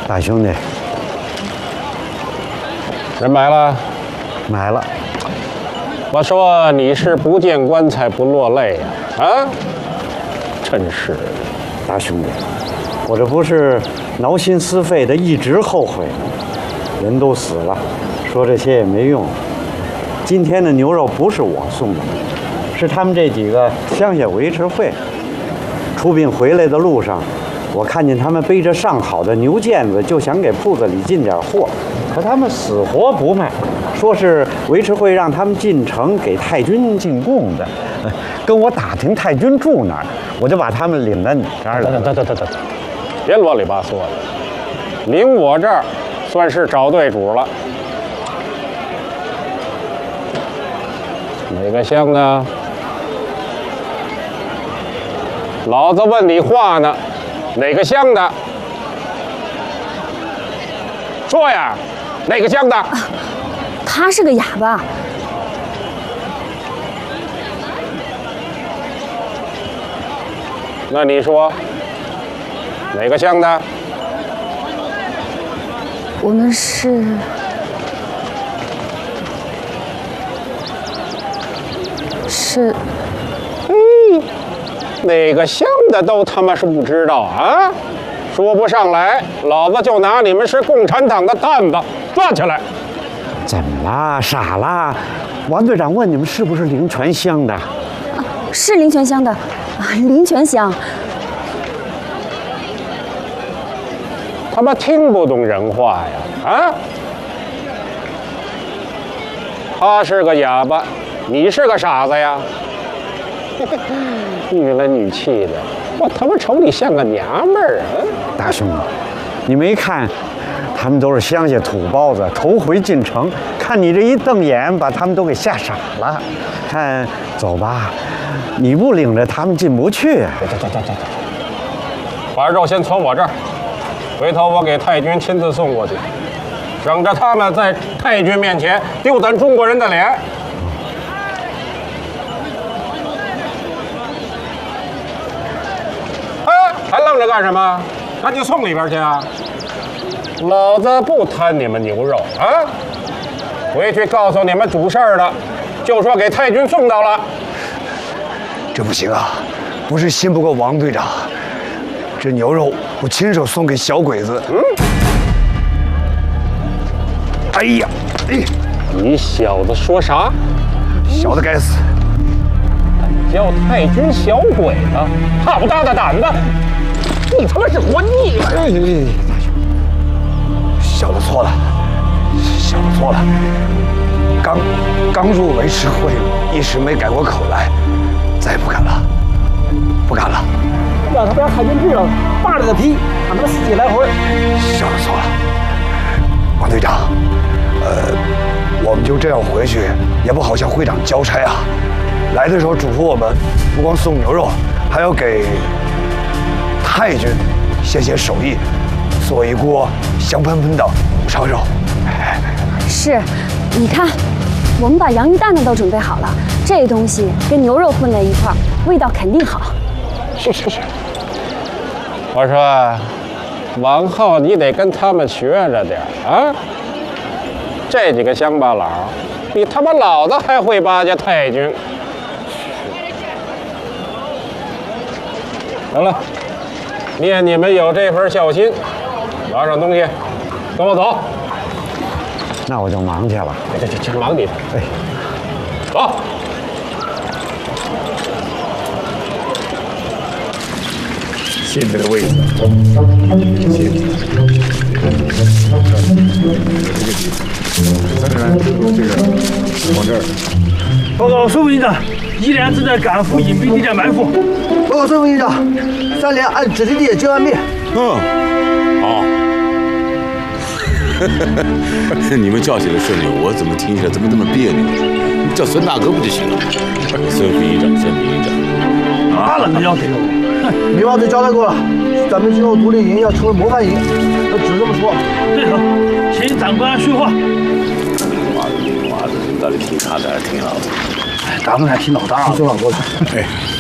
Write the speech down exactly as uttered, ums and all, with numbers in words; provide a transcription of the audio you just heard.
大兄弟， 人买了， 买了。 我说你是不见棺材不落泪呀！啊，真是的， 大兄弟，我这不是挠心撕肺的，一直后悔呢。人都死了，说这些也没用。今天的牛肉不是我送的，是他们这几个乡下维持会出殡回来的路上，我看见他们背着上好的牛腱子，就想给铺子里进点货，可他们死活不卖，说是维持会让他们进城给太君进贡的。跟我打听太君住哪儿，我就把他们领到你这儿来。 等等等等等等，别啰里吧嗦的，领我这儿算是找对主了。哪个乡的？老子问你话呢，哪个乡的？说呀，哪个乡的？啊， 他是个哑巴。 那你说，哪个乡的？ 我们是。是。 嗯，哪个乡的都他妈是不知道啊！说不上来，老子就拿你们是共产党的担子抓起来。 怎么啦？傻啦？王队长问你们是不是灵泉乡的？ 啊，是灵泉乡的，啊，灵泉乡。 他妈听不懂人话呀！啊！他是个哑巴，你是个傻子呀！女了女气的，我他妈瞅你像个娘们儿啊！ 大兄弟，你没看，他们都是乡下土包子，头回进城，看你这一瞪眼，把他们都给吓傻了。看，走吧，你不领着他们进不去。 走走走走走，把肉先存我这儿，回头我给太君亲自送过去，省着他们在太君面前丢咱中国人的脸。还愣着干什么？赶紧送里边去啊！老子不贪你们牛肉啊！回去告诉你们主事儿的，就说给太君送到了。 这不行啊！不是信不过王队长，这牛肉我亲手送给小鬼子。嗯。哎呀，哎！ 你小子说啥？ 小的该死！ 叫太君小鬼子，好大的胆子！你他妈是活腻了！ 哎，大兄，小的错了，小的错了。刚刚入维持会，一时没改过口来，再也不敢了，不敢了。 让他不让太君知道，扒了个皮，让他们死气来回。 小的错了，王队长，呃，我们就这样回去，也不好向会长交差啊。来的时候嘱咐我们，不光送牛肉，还要给太君献献手艺，做一锅香喷喷的五常肉。 是，你看，我们把洋芋蛋呢都准备好了，这东西跟牛肉混在一块儿，味道肯定好。 是是是。我说，往后你得跟他们学着点啊！这几个乡巴佬，比他妈老子还会巴结太君。行了，念你们有这份孝心，拿上东西，跟我走。 那我就忙去了。 这这这忙你的， 哎， 走。 现在的位置，谢谢。这个这个往这儿。 报告孙副营长，一连正在赶赴隐蔽地点埋伏。 报告孙副营长，三连按指定地点救完灭。 嗯，好。你们叫起来顺利，我怎么听起来怎么这么别扭？你叫孙大哥不就行了？孙副营长，孙副营长。 拿了个要给我。 明王队交代过了，咱们今后独立营要成为模范营，他只这么说。 对头，请长官训话。 妈的，妈的，到底听他的还是听老子？ 当然听老大了。 孙老过来。 哎。